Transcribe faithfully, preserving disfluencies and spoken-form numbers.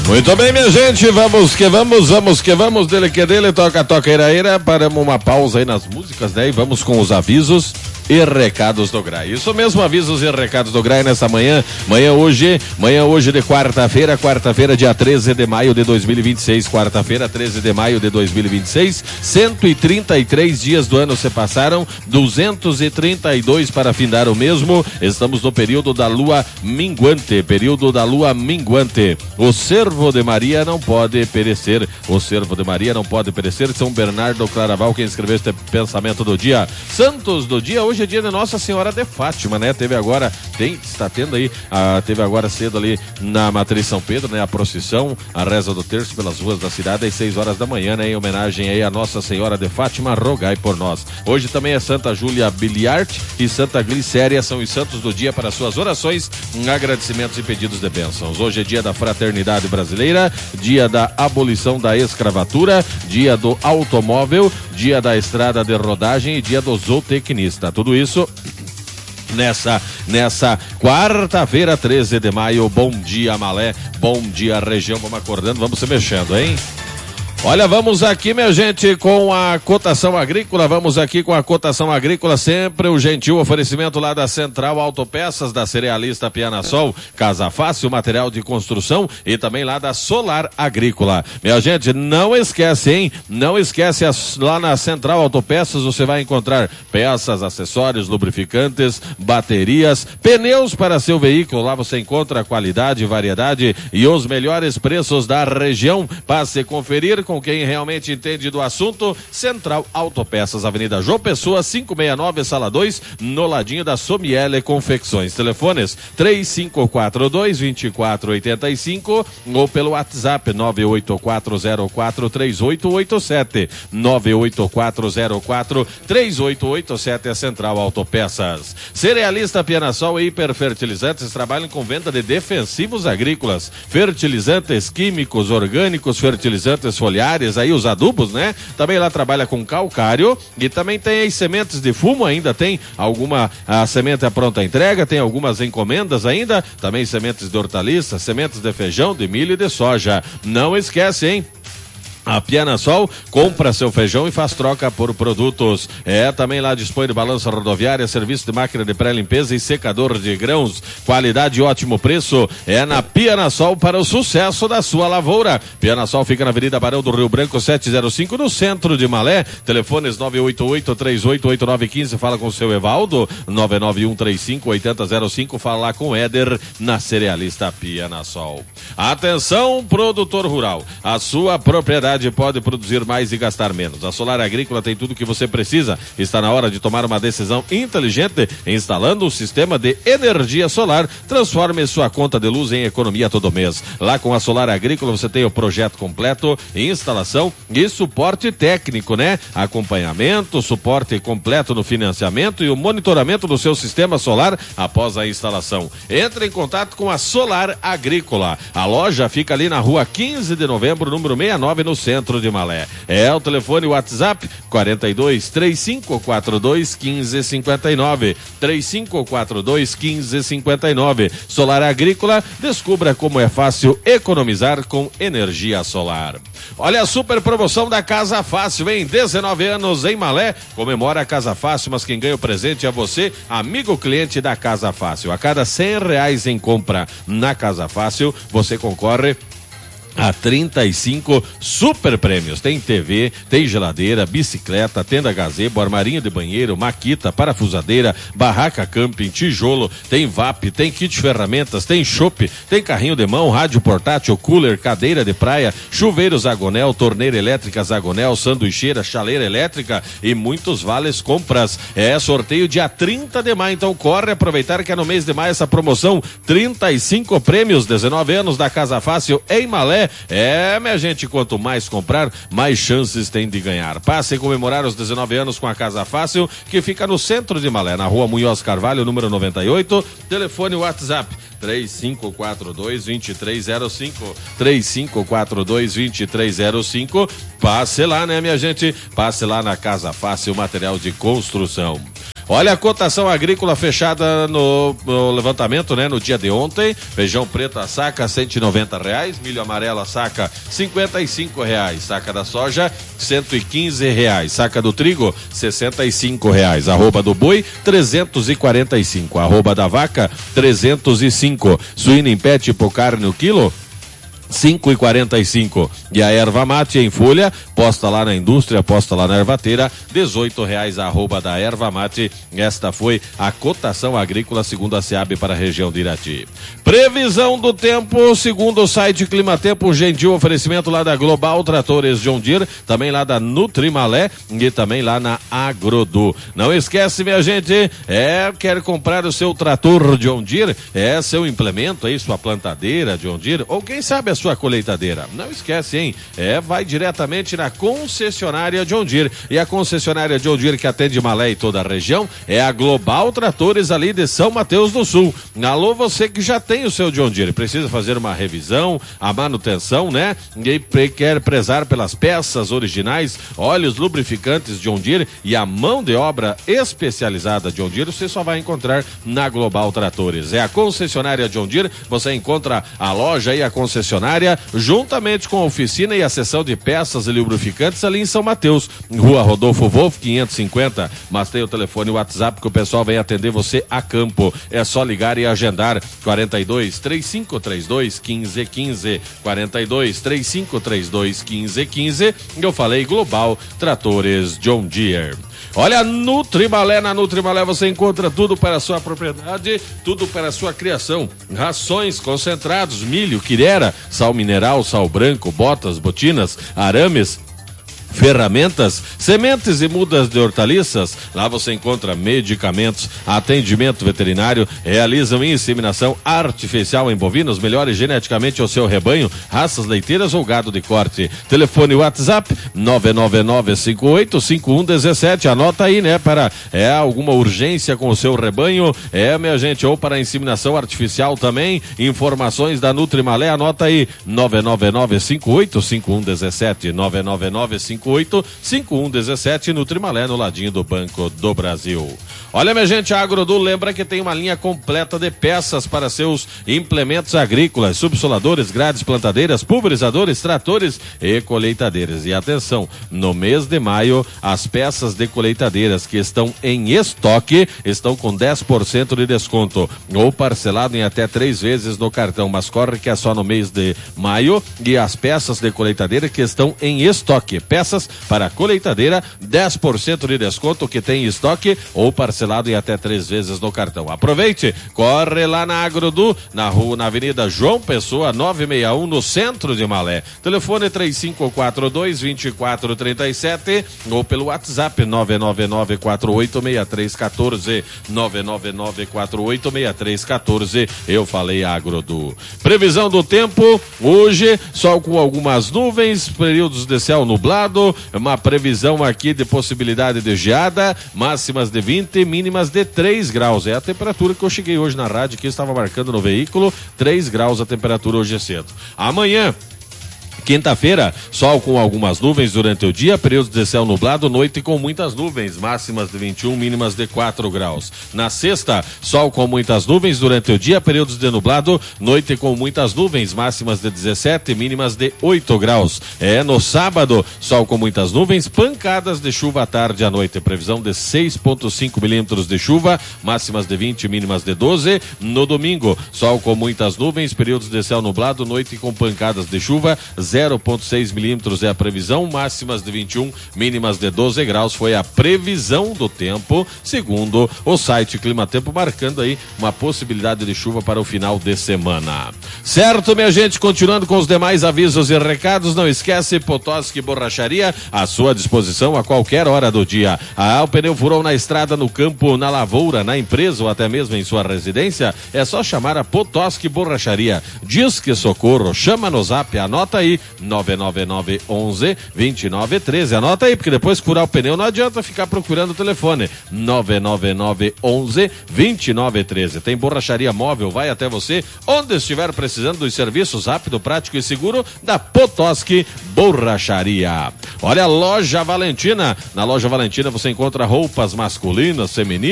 Muito bem, minha gente, vamos que vamos, vamos que vamos, dele que dele, toca, toca, ira, ira, paramos uma pausa aí nas músicas, né, e vamos com os avisos e recados do Grai. Isso mesmo, avisos e recados do Grai nessa manhã, manhã hoje, manhã hoje de quarta-feira, quarta-feira, dia treze de maio de dois mil e vinte e seis, quarta-feira, treze de maio de dois mil e vinte e seis, cento e trinta e três dias do ano se passaram, duzentos e trinta e dois para findar o mesmo, estamos no período da lua minguante, período da lua minguante, o servo de Maria não pode perecer, o servo de Maria não pode perecer, São Bernardo Claraval, quem escreveu este pensamento do dia. Santos do dia, hoje é dia de Nossa Senhora de Fátima, né, teve agora, tem, está tendo aí, ah, teve agora cedo ali na Matriz São Pedro, né, a procissão, a reza do terço pelas ruas da cidade às seis horas da manhã, né, em homenagem aí a Nossa Senhora de Fátima, rogai por nós. Hoje também é Santa Júlia Biliarte e Santa Glicéria, são os santos do dia para suas orações, agradecimentos e pedidos de bênçãos. Hoje é dia da fraternidade brasileira, dia da abolição da escravatura, dia do automóvel, dia da estrada de rodagem e dia do zootecnista. Tudo isso nessa, nessa quarta-feira, treze de maio. Bom dia, Malé, bom dia, região. Vamos acordando, vamos se mexendo, hein? Olha, vamos aqui, minha gente, com a cotação agrícola, vamos aqui com a cotação agrícola, sempre o gentil oferecimento lá da Central Autopeças, da Cerealista Pianasol, Casa Fácil, material de construção e também lá da Solar Agrícola. Minha gente, não esquece, hein? Não esquece, as, lá na Central Autopeças você vai encontrar peças, acessórios, lubrificantes, baterias, pneus para seu veículo, lá você encontra qualidade, variedade e os melhores preços da região. Passe a conferir com com quem realmente entende do assunto. Central Autopeças, Avenida João Pessoa, quinhentos e sessenta e nove, sala dois, no ladinho da Somiele Confecções. Telefones três cinco quatro dois, dois quatro oito cinco ou pelo WhatsApp nove oito quatro zero quatro três oito oito sete, nove oito quatro zero quatro três oito oito sete. é Central Autopeças. Cerealista Pianasol e Hiperfertilizantes trabalham com venda de defensivos agrícolas, fertilizantes químicos, orgânicos, fertilizantes foliares, aí os adubos, né? Também lá trabalha com calcário e também tem as sementes de fumo, ainda tem alguma a semente à pronta entrega, tem algumas encomendas ainda, também sementes de hortaliças, sementes de feijão, de milho e de soja. Não esquece, hein? A Pianasol compra seu feijão e faz troca por produtos. É, também lá dispõe de balança rodoviária, serviço de máquina de pré-limpeza e secador de grãos. Qualidade e ótimo preço é na Pianasol para o sucesso da sua lavoura. Pianasol fica na Avenida Barão do Rio Branco setecentos e cinco, no centro de Malé. Telefones nove oito oito, três oito oito nove um cinco, fala com o seu Evaldo. nove nove um três cinco oito zero zero cinco, fala lá com o Éder na Cerealista Pianasol. Atenção, produtor rural, a sua propriedade pode produzir mais e gastar menos. A Solar Agrícola tem tudo o que você precisa. Está na hora de tomar uma decisão inteligente, instalando um sistema de energia solar. Transforme sua conta de luz em economia todo mês. Lá com a Solar Agrícola você tem o projeto completo, instalação e suporte técnico, né? Acompanhamento, suporte completo no financiamento e o monitoramento do seu sistema solar após a instalação. Entre em contato com a Solar Agrícola. A loja fica ali na rua quinze de novembro, número sessenta e nove, no centro de Malé. É o telefone WhatsApp quarenta e dois, três cinco quatro dois, quinze cinquenta e nove, três cinco quatro dois, quinze cinquenta e nove. Solar Agrícola, descubra como é fácil economizar com energia solar. Olha a super promoção da Casa Fácil, em dezenove anos em Malé, comemora a Casa Fácil, mas quem ganha o presente é você, amigo cliente da Casa Fácil. A cada cem reais em compra na Casa Fácil, você concorre a trinta e cinco super prêmios. Tem T V, tem geladeira, bicicleta, tenda gazebo, armarinho de banheiro, maquita, parafusadeira, barraca camping, tijolo, tem V A P, tem kit ferramentas, tem chopp, tem carrinho de mão, rádio portátil, cooler, cadeira de praia, chuveiro Zagonel, torneira elétrica Zagonel, sanduicheira, chaleira elétrica e muitos vales compras. É sorteio dia trinta de maio, então corre aproveitar que é no mês de maio essa promoção, trinta e cinco prêmios, dezenove anos da Casa Fácil em Malé. É, minha gente, quanto mais comprar, mais chances tem de ganhar. Passe a comemorar os dezenove anos com a Casa Fácil, que fica no centro de Malé, na rua Munhoz Carvalho, número noventa e oito, telefone WhatsApp três cinco quatro dois, dois três zero cinco, três cinco quatro dois, dois três zero cinco. Passe lá, né, minha gente? Passe lá na Casa Fácil, material de construção. Olha a cotação agrícola fechada no, no levantamento, né? No dia de ontem, feijão preto a saca cento e noventa reais, milho amarelo a saca cinquenta e cinco reais, saca da soja cento e quinze reais, saca do trigo sessenta e cinco reais, arroba do boi trezentos e quarenta e cinco, arroba da vaca trezentos e cinco, suína em pé tipo carne o quilo cinco e quarenta e cinco. E a erva mate em folha, posta lá na indústria, posta lá na ervateira, dezoito reais a arroba da erva mate. Esta foi a cotação agrícola segundo a SEAB para a região de Irati. Previsão do tempo, segundo o site Climatempo, um gentil oferecimento lá da Global Tratores John Deere, também lá da Nutrimalé e também lá na Agrodu. Não esquece, minha gente, é, quer comprar o seu trator John Deere, é seu implemento aí, sua plantadeira John Deere, ou quem sabe a sua colheitadeira. Não esquece, hein? É, vai diretamente na concessionária John Deere. E a concessionária John Deere que atende Malé e toda a região é a Global Tratores ali de São Mateus do Sul. Alô, você que já tem o seu John Deere, precisa fazer uma revisão, a manutenção, né? E quer prezar pelas peças originais, óleos lubrificantes John Deere e a mão de obra especializada John Deere, você só vai encontrar na Global Tratores. É a concessionária John Deere, você encontra a loja e a concessionária juntamente com a oficina e a seção de peças e lubrificantes ali em São Mateus, Rua Rodolfo Wolff quinhentos e cinquenta, mas tem o telefone e o WhatsApp que o pessoal vem atender você a campo. É só ligar e agendar quarenta e dois, trinta e cinco, trinta e dois, quinze, quinze, quarenta e dois, trinta e cinco, trinta e dois, quinze, quinze. Eu falei Global Tratores John Deere. Olha, Nutrimalé, na Nutrimalé você encontra tudo para a sua propriedade, tudo para a sua criação. Rações, concentrados, milho, quirera, sal mineral, sal branco, botas, botinas, arames, ferramentas, sementes e mudas de hortaliças. Lá você encontra medicamentos, atendimento veterinário, realizam inseminação artificial em bovinos, melhore geneticamente o seu rebanho, raças leiteiras ou gado de corte. Telefone WhatsApp nove nove nove cinco oito cinco um um sete. Anota aí, né, para é alguma urgência com o seu rebanho, é, minha gente, ou para inseminação artificial também. Informações da Nutrimalé, anota aí nove nove nove cinco oito cinco um um sete, nove nove nove cinco oito cinco um um sete, Nutrimalé, no ladinho do Banco do Brasil. Olha, minha gente, a Agrodu lembra que tem uma linha completa de peças para seus implementos agrícolas, subsoladores, grades, plantadeiras, pulverizadores, tratores e colheitadeiras. E atenção, no mês de maio, as peças de colheitadeiras que estão em estoque estão com dez por cento de desconto ou parcelado em até três vezes no cartão, mas corre que é só no mês de maio. E as peças de colheitadeira que estão em estoque, peças para colheitadeira, dez por cento de desconto que tem em estoque ou parcelado em até três vezes no cartão. Aproveite, corre lá na Agrodu, na rua, na Avenida João Pessoa, novecentos e sessenta e um, no centro de Malé. Telefone três cinco quatro dois, dois quatro três sete ou pelo WhatsApp nove nove nove quatro oito seis três um quatro, nove nove nove quatro oito seis três um quatro. Eu falei Agrodu. Previsão do tempo, hoje, sol com algumas nuvens, períodos de céu nublado, uma previsão aqui de possibilidade de geada, máximas de vinte, mínimas de três graus. É a temperatura que eu cheguei hoje na rádio, que eu estava marcando no veículo, três graus a temperatura hoje é cedo. Amanhã, quinta-feira, sol com algumas nuvens durante o dia, períodos de céu nublado, noite com muitas nuvens, máximas de vinte e um, mínimas de quatro graus. Na sexta, sol com muitas nuvens durante o dia, períodos de nublado, noite com muitas nuvens, máximas de dezessete, mínimas de oito graus. É no sábado, sol com muitas nuvens, pancadas de chuva à tarde e à noite, previsão de seis vírgula cinco milímetros de chuva, máximas de vinte, mínimas de doze. No domingo, sol com muitas nuvens, períodos de céu nublado, noite com pancadas de chuva, zero vírgula seis milímetros é a previsão, máximas de vinte e um, mínimas de doze graus. Foi a previsão do tempo, segundo o site Climatempo, marcando aí uma possibilidade de chuva para o final de semana. Certo, minha gente, continuando com os demais avisos e recados, não esquece, Potoski Borracharia, à sua disposição a qualquer hora do dia. Ah, o pneu furou na estrada, no campo, na lavoura, na empresa ou até mesmo em sua residência, é só chamar a Potoski Borracharia. Diz que socorro, chama no zap, anota aí, nove nove nove onze, vinte e nove treze. Anota aí, porque depois que furar o pneu não adianta ficar procurando o telefone. nove nove nove onze, vinte e nove treze. Tem borracharia móvel, vai até você, onde estiver precisando dos serviços rápido, prático e seguro da Potoski Borracharia. Olha a Loja Valentina. Na Loja Valentina você encontra roupas masculinas, femininas,